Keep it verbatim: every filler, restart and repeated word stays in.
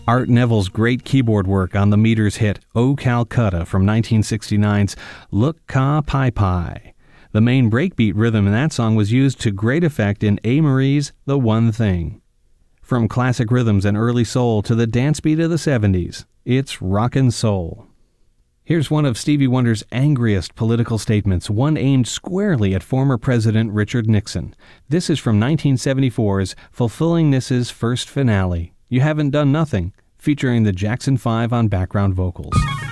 Art Neville's great keyboard work on the Meters hit "Oh Calcutta" from nineteen sixty-nine's "Look Ka Pai Pai." The main breakbeat rhythm in that song was used to great effect in A. Marie's "The One Thing." From classic rhythms and early soul to the dance beat of the seventies, it's rockin' soul. Here's one of Stevie Wonder's angriest political statements, one aimed squarely at former President Richard Nixon. This is from nineteen seventy-four's Fulfilling Niss's first finale, "You Haven't Done Nothing," featuring the Jackson Five on background vocals.